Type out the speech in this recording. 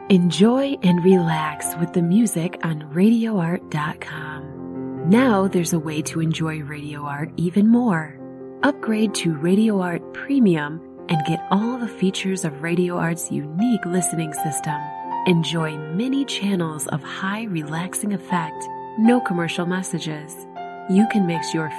Enjoy and relax with the music on RadioArt.com. Now there's a way to enjoy Radio Art even more. Upgrade to Radio Art Premium and get all the features of Radio Art's unique listening system. Enjoy many channels of high relaxing effect, no commercial messages. You can mix your